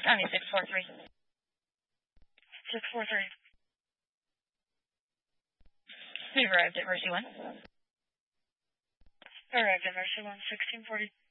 643. 643. We arrived at Mercy 1. Arrived at Mercy 1, 1640.